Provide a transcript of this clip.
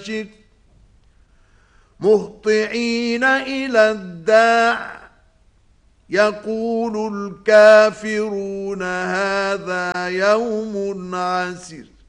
مهطعين إلى الداع يقول الكافرون هذا يوم عسر